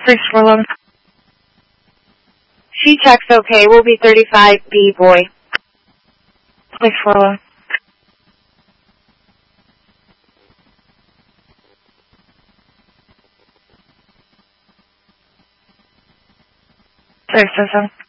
Please for long. She checks okay. Will be 35B, boy. Please for long. 6 7.